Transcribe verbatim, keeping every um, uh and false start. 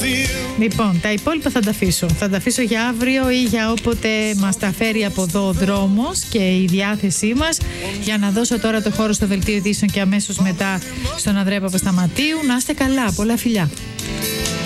Λοιπόν, τα υπόλοιπα θα τα αφήσω. Θα τα αφήσω για αύριο ή για όποτε μας τα φέρει από εδώ ο δρόμος και η διάθεσή μας. Για να δώσω τώρα το χώρο στο δελτίο ειδήσεων και αμέσως μετά στον Ανδρέα Παπασταματίου. Να είστε καλά. Πολλά φιλιά.